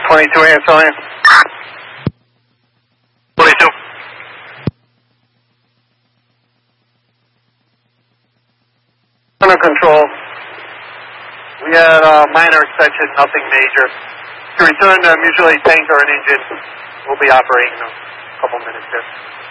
22 Antonio. 22. Under control. We had a minor extension, nothing major. To return to mutual aid tank or an engine, we'll be operating in a couple minutes here.